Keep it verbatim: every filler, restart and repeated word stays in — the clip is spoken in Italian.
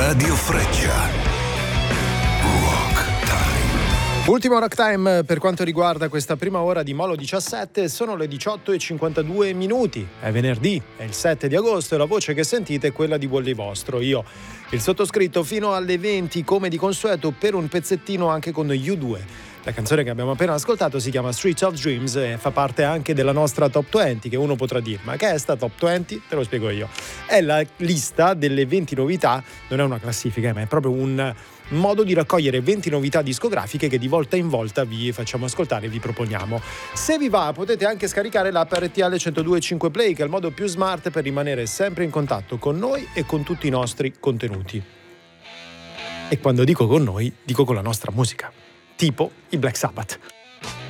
Radio Freccia. Rock Time. Ultimo Rock Time per quanto riguarda questa prima ora di Molo diciassette, sono le diciotto e cinquantadue minuti. È venerdì, è il sette di agosto e la voce che sentite è quella di Bolli Vostro. Io, il sottoscritto, fino alle venti come di consueto per un pezzettino anche con U due. La canzone che abbiamo appena ascoltato si chiama Streets of Dreams e fa parte anche della nostra Top venti, che uno potrà dire, ma che è sta Top venti? Te lo spiego io. È la lista delle venti novità, non è una classifica, ma è proprio un modo di raccogliere venti novità discografiche che di volta in volta vi facciamo ascoltare e vi proponiamo. Se vi va, potete anche scaricare l'app R T L centodue e cinque Play, che è il modo più smart per rimanere sempre in contatto con noi e con tutti i nostri contenuti. E quando dico con noi, dico con la nostra musica. Tipo i Black Sabbath.